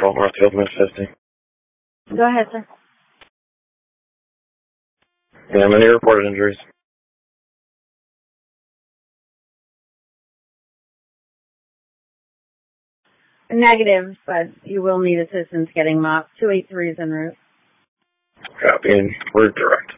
Patrol, Northfield, Miss 50. Go ahead, sir. Yeah, many reported injuries. Negative, but you will need assistance getting MOPS. 283 is en route. Copy, and we're direct.